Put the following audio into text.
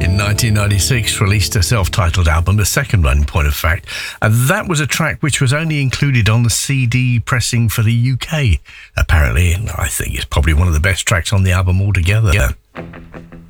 in 1996 released a self-titled album, the second one in point of fact, and that was a track which was only included on the CD pressing for the UK. Apparently, I think it's probably one of the best tracks on the album altogether.